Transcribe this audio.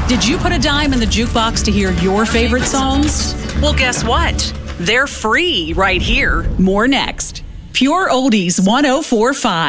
Did you put a dime in the jukebox to hear your favorite songs? Well, guess what? They're free right here. More next. Pure Oldies 104.5.